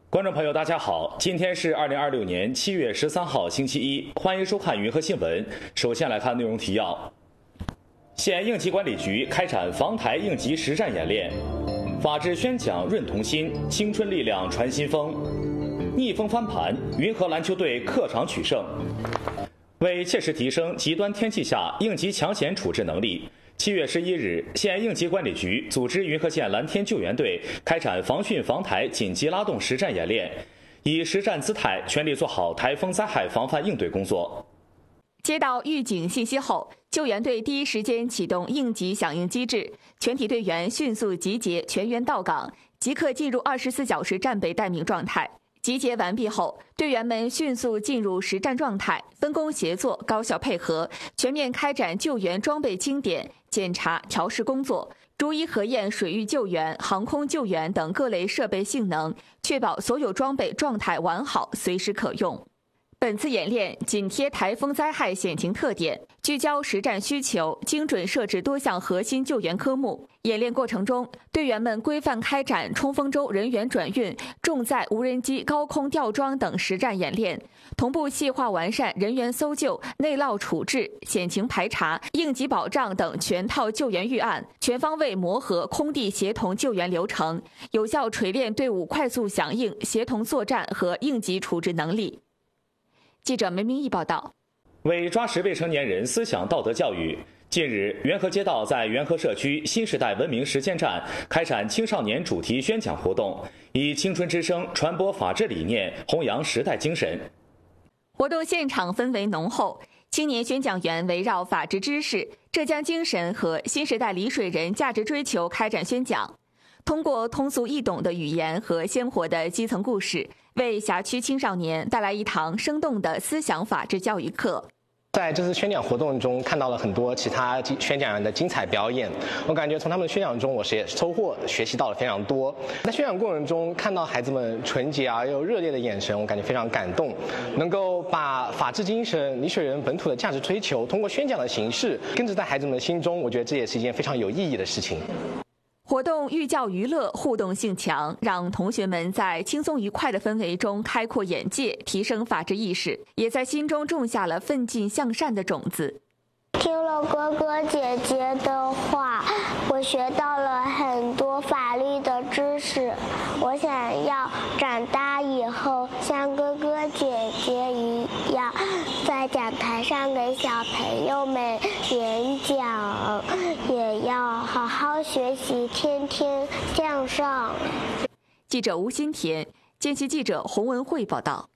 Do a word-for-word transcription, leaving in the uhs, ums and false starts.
观众朋友，大家好，今天是二零二六年七月十三号，星期一，欢迎收看云和新闻。首先来看内容提要：县应急管理局开展防台应急实战演练，法治宣讲润童心，青春力量传新风。逆风翻盘，云和篮球队客场取胜。为切实提升极端天气下应急抢险处置能力，七月十一日，县应急管理局组织云和县蓝天救援队开展防汛防台紧急拉动实战演练，以实战姿态全力做好台风灾害防范应对工作。 接到预警信息后，救援队第一时间启动应急响应机制，全体队员迅速集结，全员到岗，即刻进入二十四小时战备待命状态。集结完毕后，队员们迅速进入实战状态，分工协作，高效配合，全面开展救援装备清点、检查、调试工作，逐一核验水域救援、航空救援等各类设备性能，确保所有装备状态完好，随时可用。本次演练紧贴台风灾害险情特点，聚焦实战需求，精准设置多项核心救援科目。演练过程中，队员们规范开展冲锋舟人员转运、重载无人机高空吊装等实战演练，同步细化完善人员搜救、内涝处置、险情排查、应急保障等全套救援预案，全方位磨合空地协同救援流程，有效锤炼队伍快速响应、协同作战和应急处置能力。记者梅明义报道。 为抓实未成年人思想道德教育，近日，元和街道在元和社区新时代文明实践站开展青少年主题宣讲活动，以青春之声传播法治理念，弘扬时代精神。 活动现场氛围浓厚，青年宣讲员围绕法治知识、浙江精神和新时代丽水人价值追求开展宣讲，通过通俗易懂的语言和鲜活的基层故事，为辖区青少年带来一堂生动的思想法治教育课。 在这次宣讲活动中，看到了很多其他宣讲人的精彩表演，我感觉从他们的宣讲中，我是也收获学习到了非常多。在宣讲过程中，看到孩子们纯洁而又热烈的眼神，我感觉非常感动。能够把法治精神、丽水人本土的价值追求，通过宣讲的形式根植在孩子们的心中，我觉得这也是一件非常有意义的事情。 活动寓教于乐，互动性强，让同学们在轻松愉快的氛围中开阔眼界，提升法治意识，也在心中种下了奋进向善的种子。 听了哥哥姐姐的话，我学到了很多法律的知识。我想要长大以后像哥哥姐姐一样，在讲台上给小朋友们演讲，也要好好学习，天天向上。 记者吴新田，见习记者洪文慧报道。